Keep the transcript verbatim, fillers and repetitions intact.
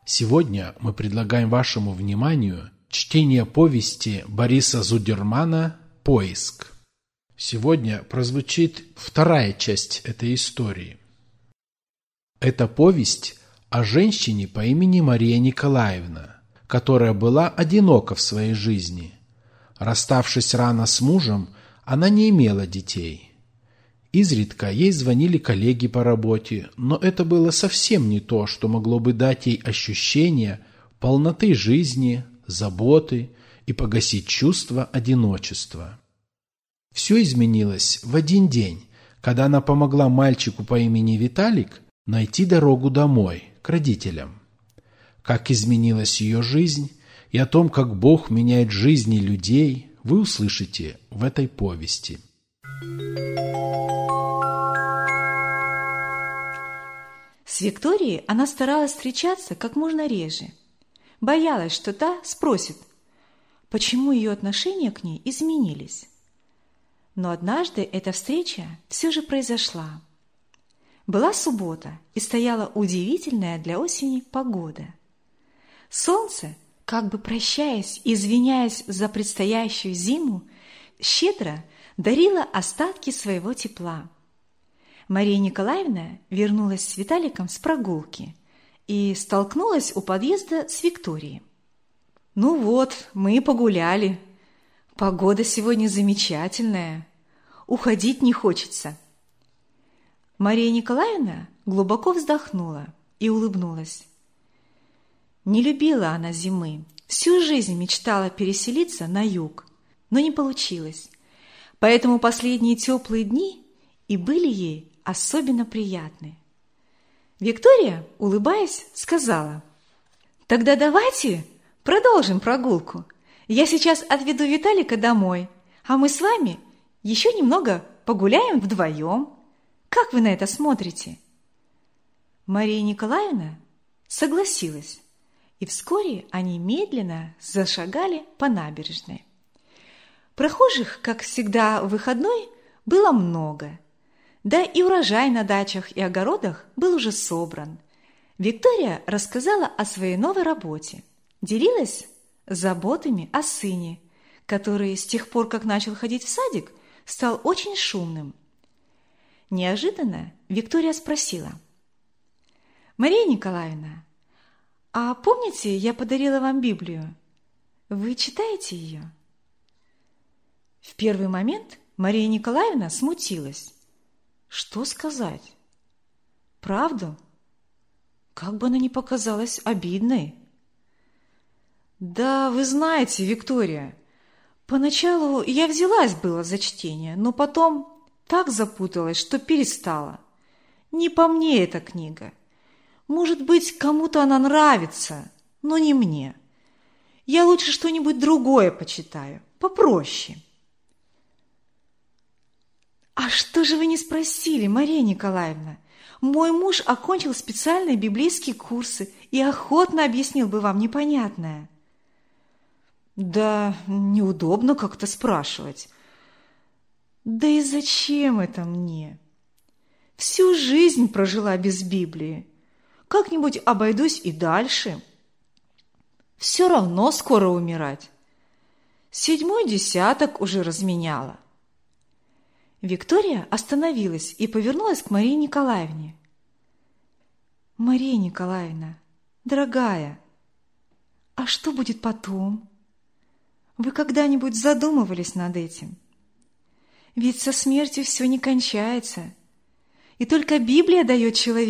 Сегодня мы предлагаем вашему вниманию чтение повести Бориса Зудермана «Поиск». Сегодня прозвучит вторая часть этой истории. Это повесть о женщине по имени Мария Николаевна, которая была одинока в своей жизни. Расставшись рано с мужем, она не имела детей. Изредка ей звонили коллеги по работе, но это было совсем не то, что могло бы дать ей ощущение полноты жизни, заботы и погасить чувство одиночества. Все изменилось в один день, когда она помогла мальчику по имени Виталик найти дорогу домой, к родителям. Как изменилась ее жизнь и о том, как Бог меняет жизни людей, вы услышите в этой повести. С Викторией она старалась встречаться как можно реже. Боялась, что та спросит, почему ее отношения к ней изменились. Но однажды эта встреча все же произошла. Была суббота, и стояла удивительная для осени погода. Солнце, как бы прощаясь и извиняясь за предстоящую зиму, щедро дарило остатки своего тепла. Мария Николаевна вернулась с Виталиком с прогулки и столкнулась у подъезда с Викторией. «Ну вот, мы и погуляли. Погода сегодня замечательная. Уходить не хочется». Мария Николаевна глубоко вздохнула и улыбнулась. Не любила она зимы, всю жизнь мечтала переселиться на юг, но не получилось. Поэтому последние теплые дни и были ей особенно приятны. Виктория, улыбаясь, сказала: «Тогда давайте продолжим прогулку. Я сейчас отведу Виталика домой, а мы с вами еще немного погуляем вдвоем. Как вы на это смотрите?» Мария Николаевна согласилась, и вскоре они медленно зашагали по набережной. Прохожих, как всегда в выходной, было много. Да и урожай на дачах и огородах был уже собран. Виктория рассказала о своей новой работе, делилась заботами о сыне, который с тех пор, как начал ходить в садик, стал очень шумным. Неожиданно Виктория спросила: «Мария Николаевна, а помните, я подарила вам Библию? Вы читаете ее?» В первый момент Мария Николаевна смутилась. Что сказать? Правду? Как бы она ни показалась обидной. «Да, вы знаете, Виктория, поначалу я взялась было за чтение, но потом так запуталась, что перестала. Не по мне эта книга. Может быть, кому-то она нравится, но не мне. Я лучше что-нибудь другое почитаю, попроще». «А что же вы не спросили, Мария Николаевна? Мой муж окончил специальные библейские курсы и охотно объяснил бы вам непонятное». «Да неудобно как-то спрашивать». «Да и зачем это мне? Всю жизнь прожила без Библии. Как-нибудь обойдусь и дальше. Все равно скоро умирать. Седьмой десяток уже разменяла». Виктория остановилась и повернулась к Марии Николаевне. «Мария Николаевна, дорогая, а что будет потом? Вы когда-нибудь задумывались над этим? Ведь со смертью все не кончается, и только Библия дает человеку